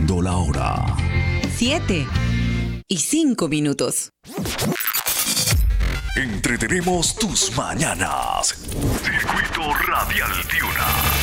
Siendo la hora 7:05. Entretenemos tus mañanas. Circuito Radial Tiuna.